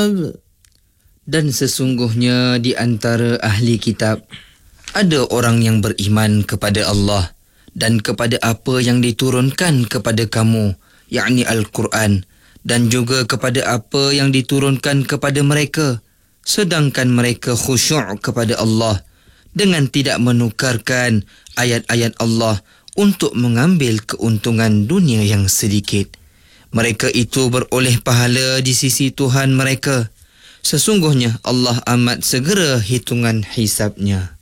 الكتاب. Dan sesungguhnya di antara ahli kitab ada orang yang beriman kepada Allah dan kepada apa yang diturunkan kepada kamu, yakni Al-Quran, dan juga kepada apa yang diturunkan kepada mereka, sedangkan mereka khusyuk kepada Allah dengan tidak menukarkan ayat-ayat Allah untuk mengambil keuntungan dunia yang sedikit. Mereka itu beroleh pahala di sisi Tuhan mereka. Sesungguhnya Allah amat segera hitungan hisabnya.